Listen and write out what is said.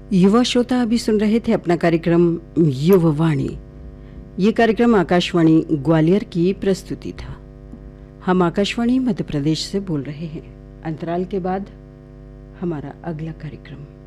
युवा श्रोता अभी सुन रहे थे अपना कार्यक्रम युववाणी। ये कार्यक्रम आकाशवाणी ग्वालियर की प्रस्तुति था। हम आकाशवाणी मध्य प्रदेश से बोल रहे हैं। अंतराल के बाद हमारा अगला कार्यक्रम।